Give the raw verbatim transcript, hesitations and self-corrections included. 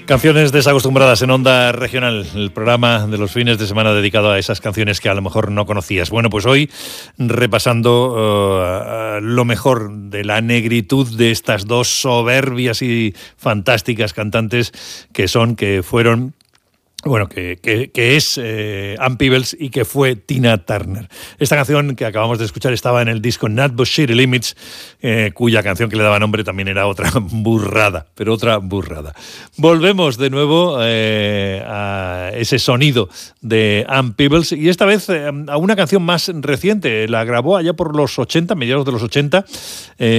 Canciones desacostumbradas en Onda Regional, el programa de los fines de semana dedicado a esas canciones que a lo mejor no conocías. Bueno, pues hoy repasando uh, lo mejor de la negritud de estas dos soberbias y fantásticas cantantes que son, que fueron... Bueno, que, que, que es eh, Ann Peebles y que fue Tina Turner. Esta canción que acabamos de escuchar estaba en el disco Nutbush City Limits, eh, cuya canción que le daba nombre también era otra burrada, pero otra burrada. Volvemos de nuevo eh, a ese sonido de Ann Peebles y esta vez eh, a una canción más reciente. La grabó allá por los ochenta, mediados de los ochenta. Eh,